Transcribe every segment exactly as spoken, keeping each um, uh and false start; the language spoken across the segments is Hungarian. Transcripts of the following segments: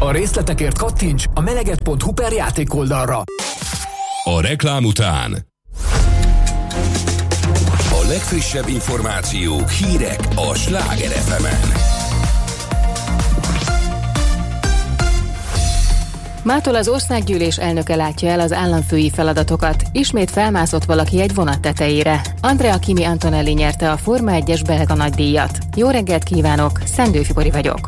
A részletekért kattints a meleget pont hu per játékoldalra. A reklám után a legfrissebb információk, hírek a Sláger ef emen. Mától az országgyűlés elnöke látja el az államfői feladatokat. Ismét felmászott valaki egy vonat tetejére. Andrea Kimi Antonelli nyerte a Forma egyes belga nagydíjat. Jó reggelt kívánok, Szendő Fibori vagyok.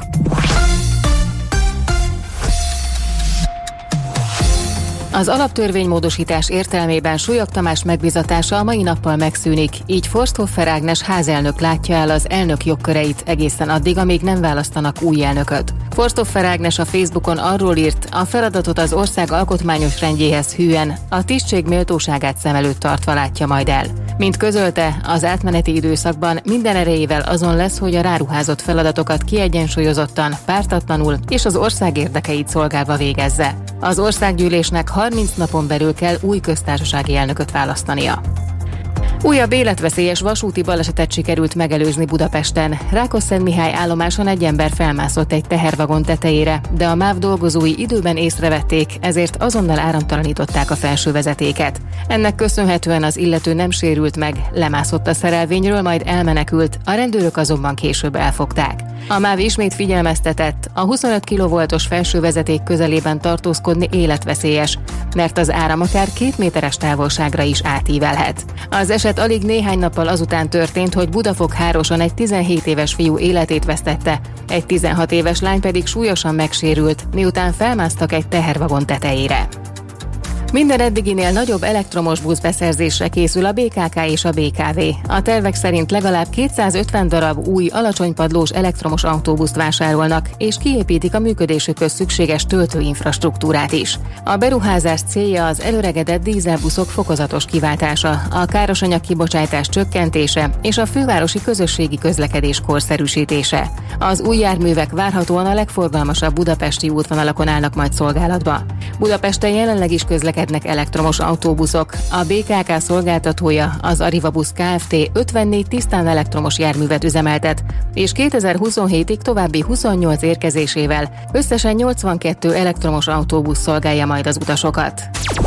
Az alaptörvénymódosítás értelmében Súlyog Tamás megbízatása a mai nappal megszűnik, így Forsthoffer Ágnes házelnök látja el az elnök jogköreit egészen addig, amíg nem választanak új elnököt. Forsthoffer Ágnes a Facebookon arról írt, a feladatot az ország alkotmányos rendjéhez hűen, a tisztség méltóságát szem előtt tartva látja majd el. Mint közölte, az átmeneti időszakban minden erejével azon lesz, hogy a ráruházott feladatokat kiegyensúlyozottan, pártatlanul és az ország érdekeit szolgálva végezze. Az országgyűlésnek harminc napon belül kell új köztársasági elnököt választania. Újabb életveszélyes vasúti balesetet sikerült megelőzni Budapesten. Rákosszentmihály állomáson egy ember felmászott egy tehervagon tetejére, de a MÁV dolgozói időben észrevették, ezért azonnal áramtalanították a felső vezetéket. Ennek köszönhetően az illető nem sérült meg, lemászott a szerelvényről, majd elmenekült, a rendőrök azonban később elfogták. A MÁV ismét figyelmeztetett, a huszonöt kilovoltos felső vezeték közelében tartózkodni életveszélyes, mert az áram akár két méteres távolságra is átívelhet. Az eset alig néhány nappal azután történt, hogy Budafok-Hároson egy tizenhét éves fiú életét vesztette, egy tizenhat éves lány pedig súlyosan megsérült, miután felmásztak egy tehervagon tetejére. Minden eddiginél nagyobb elektromos busz beszerzésre készül a bé ká ká és a bé ká vé. A tervek szerint legalább kétszázötven darab új, alacsonypadlós elektromos autóbuszt vásárolnak, és kiépítik a működésükhöz szükséges töltőinfrastruktúrát is. A beruházás célja az előregedett dízelbuszok fokozatos kiváltása, a károsanyag kibocsátás csökkentése és a fővárosi közösségi közlekedés korszerűsítése. Az új járművek várhatóan a legforgalmasabb budapesti útvonalakon állnak majd szolgálatba. Budapesten jelenleg is közlekednek elektromos autóbuszok. A bé ká ká szolgáltatója, az Arrivabusz Kft. ötvennégy tisztán elektromos járművet üzemeltet, és kétezer-huszonhétig további huszonnyolc érkezésével összesen nyolcvankettő elektromos autóbusz szolgálja majd az utasokat.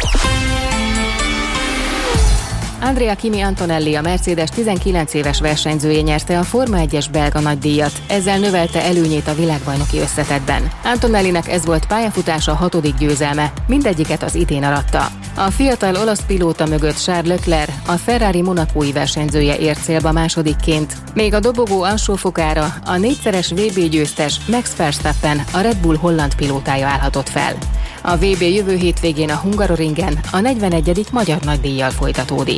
Andrea Kimi Antonelli, a Mercedes tizenkilenc éves versenyzője nyerte a Forma egyes belga nagydíjat, ezzel növelte előnyét a világbajnoki összetettben. Antonellinek ez volt pályafutása hatodik győzelme, mindegyiket az idén aratta. A fiatal olasz pilóta mögött Charles Leclerc, a Ferrari monacói versenyzője ért célba másodikként, még a dobogó alsó fokára a négyszeres vé bé győztes Max Verstappen, a Red Bull holland pilótája állhatott fel. A vé bé jövő hétvégén a Hungaroringen a negyvenegyedik magyar nagydíjjal folytatódik.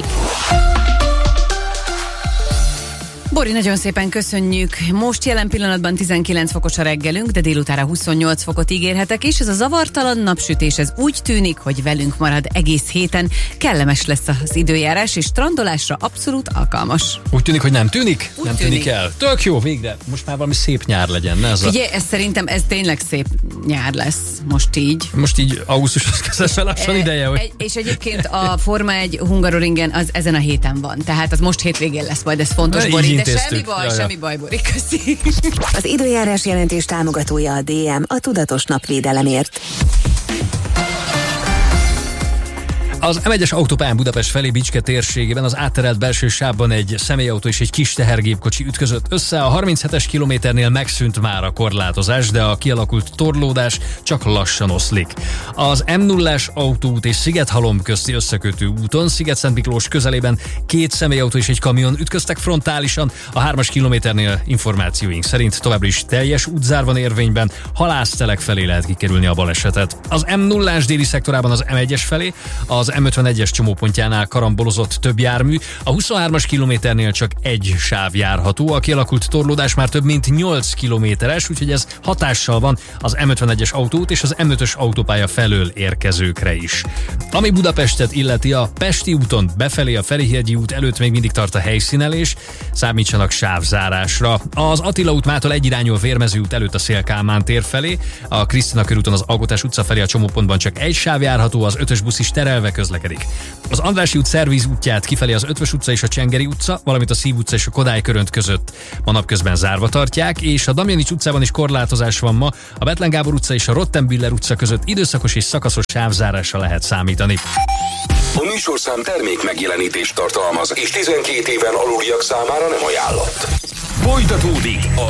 Bori, nagyon szépen köszönjük. Most jelen pillanatban tizenkilenc fokos a reggelünk, de délutára huszonnyolc fokot ígérhetek, és ez a zavartalan napsütés, ez úgy tűnik, hogy velünk marad egész héten. Kellemes lesz az időjárás, és strandolásra abszolút alkalmas. Úgy tűnik, hogy nem tűnik? Úgy nem tűnik. tűnik el. Tök jó, végre. Most már valami szép nyár legyen. Ne? Ez a... Ugye, ez szerintem ez tényleg szép nyár lesz, most így. Most így augusztushoz kezdve lassan E, ideje, hogy... egy, és egyébként a Forma egy Hungaroringen az ezen a héten van, tehát az most hétvégén lesz majd, ez fontos, Na, Bori, de intéztük. semmi baj, ja, ja. semmi baj, Bori, köszi. Az időjárás jelentés támogatója a dé em, a tudatos napvédelemért. Az em egyes autópályán Budapest felé Bicske térségében az átterelt belső sávban egy személyautó és egy kis tehergépkocsi ütközött össze. A harminchetes kilométernél megszűnt már a korlátozás, de a kialakult torlódás csak lassan oszlik. Az em nullás autóút és Szigethalom közti összekötő úton Sziget-Szent Miklós közelében két személyautó és egy kamion ütköztek frontálisan. A hármas kilométernél információink szerint továbbra is teljes útzár van érvényben, halásztelek felé lehet kikerülni a balesetet. Az em nullás déli szektorában az em egyes felé, az em ötvenegyes csomópontjánál karambolozott több jármű, a huszonhármas kilométernél csak egy sáv járható, a kialakult torlódás már több mint nyolc kilométeres, úgyhogy ez hatással van az em ötvenegyes autóút és az em ötös autópálya felől érkezőkre is. Ami Budapestet illeti, a Pesti úton befelé a Ferihegyi út előtt még mindig tart a helyszínelés, számítsanak sávzárásra. Az Attila út mától egyirányú a Vérmező út előtt a Széll-Kálmán tér felé, a Krisztina körúton az Alkotás utca felé a csomópontban csak egy sáv járható, az ötös busz is terelve közlekedik. Az Andrássy út Szervíz útját kifelé az Ötvös utca és a Csengeri utca, valamint a Szív utca és a Kodály körönt között ma napközben zárva tartják, és a Damjanics utcában is korlátozás van ma, a Bethlen Gábor utca és a Rottenbüller utca között időszakos és szakaszos sávzárásra lehet számítani. A műsorszám termék megjelenítést tartalmaz, és tizenkét éven aluliak számára nem ajánlott. Folytatódik a